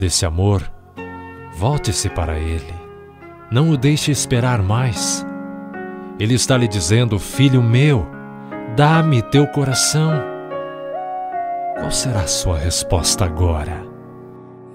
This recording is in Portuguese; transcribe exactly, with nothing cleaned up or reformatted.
desse amor, volte-se para Ele. Não o deixe esperar mais. Ele está lhe dizendo: filho meu, dá-me teu coração. Qual será a sua resposta agora?